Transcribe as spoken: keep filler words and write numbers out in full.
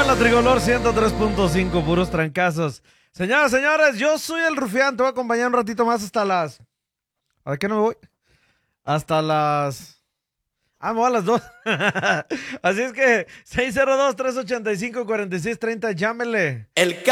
la Tricolor ciento tres punto cinco, puros trancazos. Señoras, señores, yo soy el Rufián. Te voy a acompañar un ratito más hasta las... ¿A qué no me voy? Hasta las... Ah, me voy a las dos. Así es que seis cero dos, tres ocho cinco, cuatro seis tres cero, llámele. El